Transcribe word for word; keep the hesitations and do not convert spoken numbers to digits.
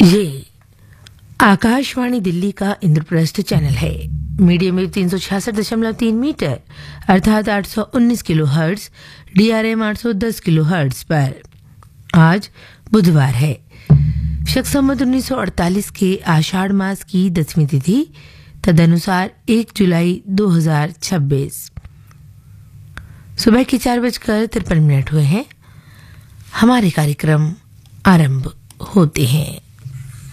ये आकाशवाणी दिल्ली का इंद्रप्रस्थ चैनल है। मीडियम वेव तीन सौ छियासठ दशमलव तीन मीटर अर्थात आठ सौ उन्नीस किलो हर्ट्ज, डीआरएम आठ सौ दस किलो हर्ट्ज पर आज बुधवार है। शक संवत उन्नीस सौ अड़तालीस के आषाढ़ मास की दसवीं तिथि तदनुसार एक जुलाई दो हजार छब्बीस सुबह के चार बजकर तिरपन मिनट हुए हैं। हमारे कार्यक्रम आरंभ होते हैं।